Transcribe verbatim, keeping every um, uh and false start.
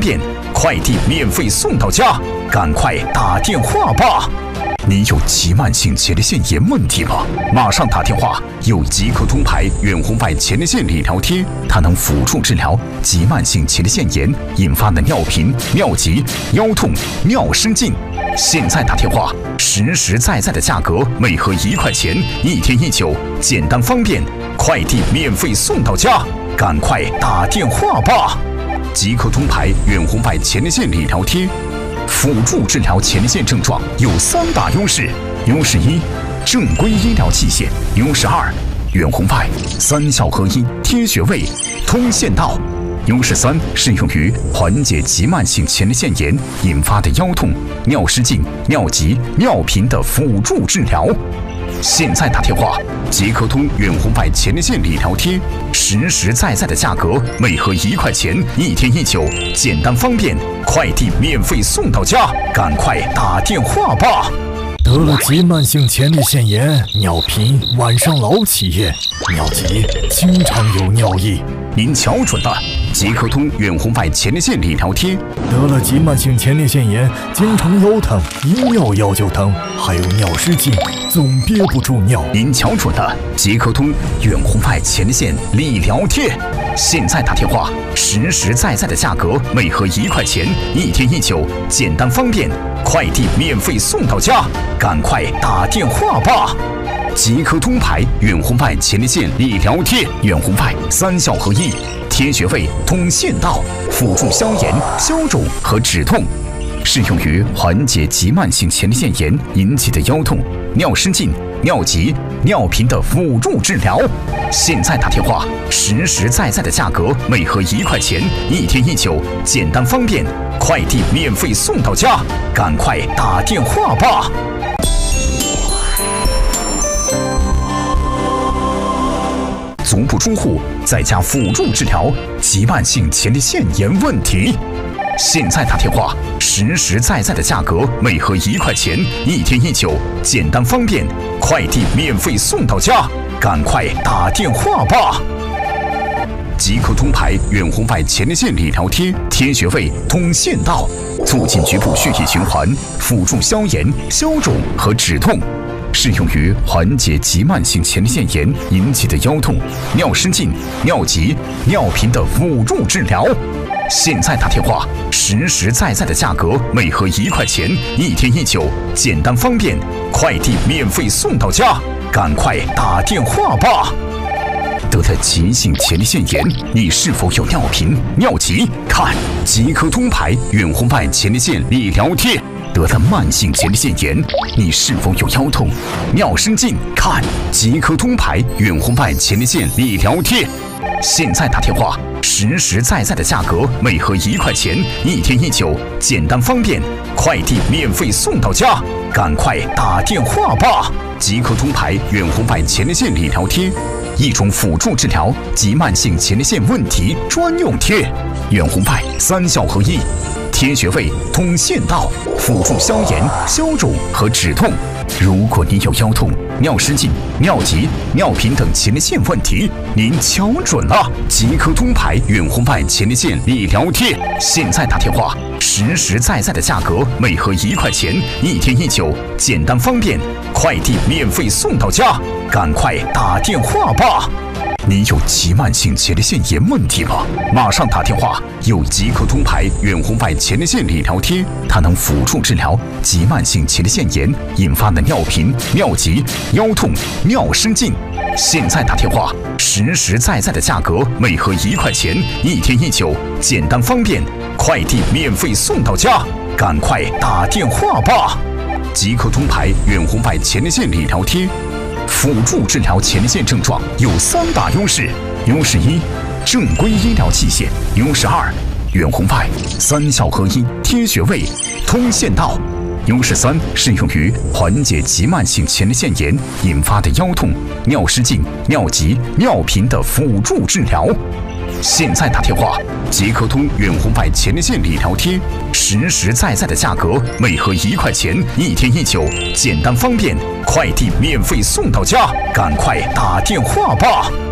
便，快递免费送到家，赶快打电话吧！你有急慢性前列腺炎问题吗？马上打电话！有即刻通牌远红外前列腺理疗贴，它能辅助治疗急慢性前列腺炎引发的尿频、尿急、腰痛、尿失禁。现在打电话，实实在在的价格，每盒一块钱，一天一九，简单方便，快递免费送到家，赶快打电话吧！即刻通牌远红外前列腺理疗贴。辅助治疗前列腺症状有三大优势：优势一，正规医疗器械；优势二，远红外三效合一，贴穴位，通线道；优势三，适用于缓解急慢性前列腺炎引发的腰痛、尿失禁、尿急、尿频的辅助治疗。现在打电话，即刻通远红外前列腺理疗贴，实实在在的价格，每盒一块钱，一天一九，简单方便，快递免费送到家，赶快打电话吧！ 得了急慢性前列腺炎，尿频，晚上老起夜，尿急，经常有尿意。 您瞧准了，即刻通远红外前列腺理疗贴。 得了急慢性前列腺炎，经常腰疼，一尿腰就疼，还有尿失禁，总憋不住尿。 您瞧准了，即刻通远红外前列腺理疗贴。现在打电话，实实在在的价格，每盒一块钱，一天一九，简单方便，快递免费送到家，赶快打电话吧！即刻通牌远红外前列腺理疗贴，远红外三效合一，贴穴位，通线道，辅助消炎、消肿和止痛，适用于缓解急慢性前列腺炎引起的腰痛、尿失禁、尿急、尿频的辅助治疗。现在打电话，实实在在的价格，每盒一块钱，一天一九，简单方便，快递免费送到家，赶快打电话吧！足不出户，在家辅助治疗急慢性前列腺炎问题。现在打电话，实实在在的价格，每盒一块钱，一天一九，简单方便，快递免费送到家，赶快打电话吧！即刻通牌远红外前列腺理疗贴，贴穴位，通线道，促进局部血液循环，辅助消炎、消肿和止痛。适用于缓解急慢性前列腺炎引起的腰痛、尿失禁、尿急、尿频的辅助治疗。现在打电话，实实在在的价格，每盒一块钱，一天一九，简单方便，快递免费送到家，赶快打电话吧！得了急性前列腺炎，你是否有尿频、尿急？看即刻通牌远红外前列腺理疗贴。得了慢性前列腺炎，你是否有腰痛、尿失禁？看即刻通牌远红外前列腺理疗贴。现在打电话，实实在在的价格，每盒一块钱，一天一九，简单方便，快递免费送到家，赶快打电话吧！即刻通牌远红外前列腺理疗贴，一种辅助治疗急慢性前列腺问题专用贴，远红外三效合一。贴穴位，通线道，辅助消炎、消肿和止痛。如果你有腰痛、尿失禁、尿急、尿频等前列腺问题，您瞧准了，即刻通牌远红外前列腺理疗贴。现在打电话，实实在在的价格，每盒一块钱，一天一九，简单方便，快递免费送到家，赶快打电话吧！你有急慢性前列腺炎问题吗？马上打电话！有即刻通牌远红外前列腺理疗贴，它能辅助治疗急慢性前列腺炎引发的尿频、尿急、腰痛、尿失禁。现在打电话，实实在在的价格，每盒一块钱，一天一九，简单方便，快递免费送到家，赶快打电话吧！即刻通牌远红外前列腺理疗贴。辅助治疗前列腺症状有三大优势：优势一，正规医疗器械；优势二，远红外三效合一，贴穴位，通线道；优势三，适用于缓解急慢性前列腺炎引发的腰痛、尿失禁、尿急、尿频的辅助治疗。现在打电话，即刻通远红外前列腺理疗贴，实实在在的价格，每盒一块钱，一天一九，简单方便，快递免费送到家，赶快打电话吧！